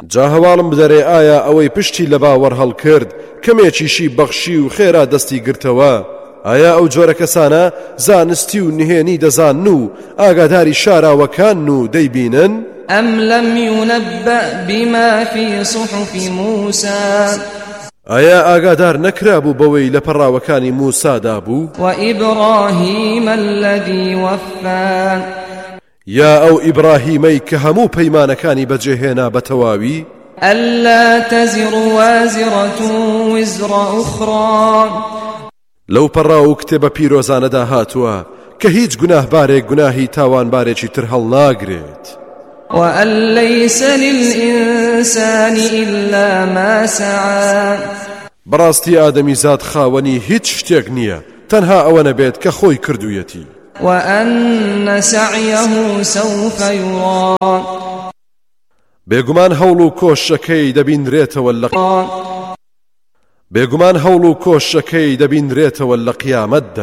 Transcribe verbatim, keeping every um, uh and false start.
جا هەواڵم بدەرێ ئایا ئەوەی پشتی لە باوەڕ هەڵکرد کەمێکیشی بەخشی و خێرا دەستی گرتەوە ئایا ئەو جۆرە کەسانە زانستی و نهێنی دەزانن و ئاگاداری شاراوەکان و دەیبینن أم لم ينبأ بما في صحف موسى ئایا ئاگادار نەکرابوو بەوەی لە پەڕاوەکانی موسادا بوو وإبراهيم الذي وفى یا ئەو ئیبراهیمەی کە هەموو پەیمانەکانی بەجێهێنا بە تەواوی ألا تزر وازرة وزر أخرى لەو پەڕا و کتێبە پیرۆزانەدا هاتووە کە هیچ گوناهبارێک گوناهی تاوانبارێکی تر هەڵناگرێت وأن ليس للإنسان إلا ما سعى بەڕاستی ئادەمی زاد خاوەنی هیچ شتێک نییە تەنها ئەوە نەبێت کە خۆی کردوویەتی وأن سعيه سوف يرى بێگومان هەوڵ و کۆشەکەی دەبینرێتەوە لە بێگومان هەوڵ و کۆشەکەی دەبینرێتەوە لە قیامەتدا